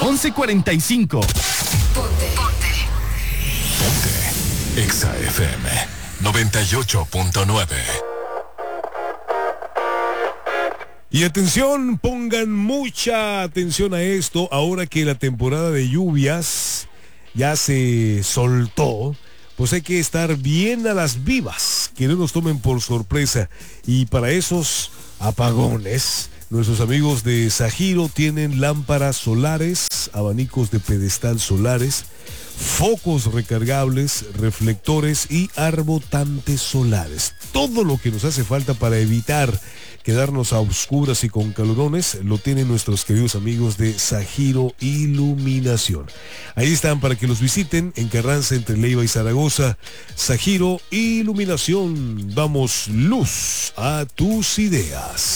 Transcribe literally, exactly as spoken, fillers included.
once cuarenta y cinco. Ponte. Ponte. Ponte. Exa F M noventa y ocho punto nueve. Y atención, pongan mucha atención a esto, ahora que la temporada de lluvias ya se soltó, pues hay que estar bien a las vivas, que no nos tomen por sorpresa. Y para esos apagones, nuestros amigos de Sajiro tienen lámparas solares, abanicos de pedestal solares, focos recargables, reflectores y arbotantes solares. Todo lo que nos hace falta para evitar quedarnos a oscuras y con calorones lo tienen nuestros queridos amigos de Sajiro Iluminación. Ahí están para que los visiten en Carranza entre Leiva y Zaragoza. Sajiro Iluminación, damos luz a tus ideas.